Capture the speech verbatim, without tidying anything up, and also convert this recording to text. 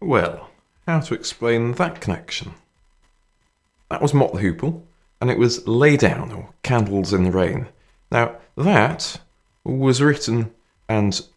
Well, how to explain that connection? That was Mott the Hoople, and it was Lay Down, or Candles in the Rain. Now, that was written and